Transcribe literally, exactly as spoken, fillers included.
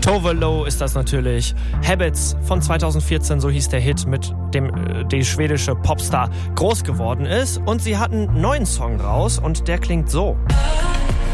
Tove Lo ist das natürlich. Habits von zweitausendvierzehn, so hieß der Hit, mit dem äh, die schwedische Popstar groß geworden ist. Und sie hat einen neuen Song raus und der klingt so.